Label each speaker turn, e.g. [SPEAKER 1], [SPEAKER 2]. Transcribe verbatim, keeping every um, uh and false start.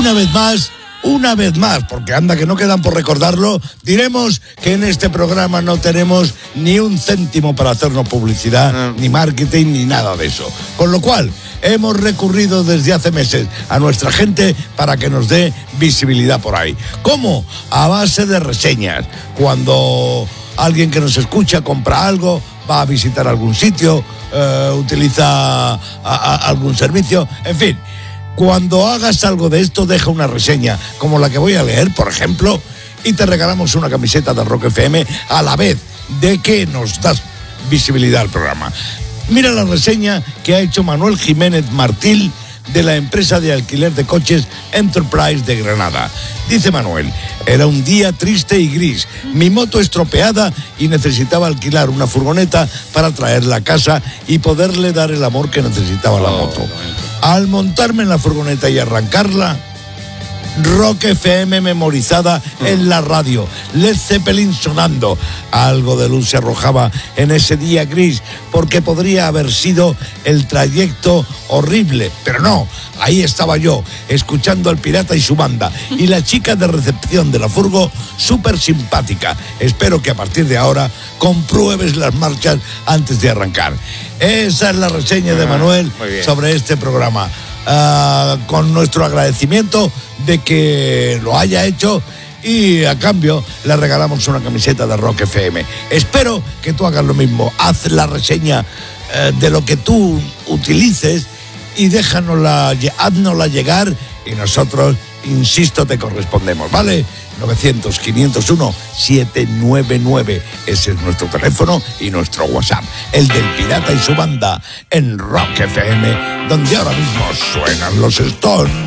[SPEAKER 1] una vez más, una vez más, porque anda que no quedan por recordarlo, diremos que en este programa no tenemos ni un céntimo para hacernos publicidad, no. ni marketing, ni nada de eso. Con lo cual, hemos recurrido desde hace meses a nuestra gente para que nos dé visibilidad por ahí. ¿Cómo? A base de reseñas. Cuando alguien que nos escucha compra algo, va a visitar algún sitio, eh, utiliza a, a, algún servicio, en fin. Cuando hagas algo de esto, deja una reseña, como la que voy a leer, por ejemplo, y te regalamos una camiseta de Rock F M a la vez de que nos das visibilidad al programa. Mira la reseña que ha hecho Manuel Jiménez Martil de la empresa de alquiler de coches Enterprise de Granada. Dice Manuel: era un día triste y gris, mi moto estropeada y necesitaba alquilar una furgoneta para traerla a casa y poderle dar el amor que necesitaba la moto. Al montarme en la furgoneta y arrancarla, Rock F M memorizada en la radio, Led Zeppelin sonando. Algo de luz se arrojaba en ese día gris, porque podría haber sido el trayecto horrible, pero no, ahí estaba yo, escuchando al pirata y su banda, y la chica de recepción de la furgo, súper simpática. Espero que a partir de ahora compruebes las marchas antes de arrancar. Esa es la reseña de Manuel sobre este programa. Uh, con nuestro agradecimiento de que lo haya hecho, y a cambio le regalamos una camiseta de Rock F M. Espero que tú hagas lo mismo. Haz la reseña uh, de lo que tú utilices y déjanosla, haznosla llegar, y nosotros, insisto, te correspondemos, ¿vale? novecientos, quinientos uno, setecientos noventa y nueve. Ese es nuestro teléfono y nuestro WhatsApp, el del pirata y su banda en Rock F M, donde ahora mismo suenan los Stones.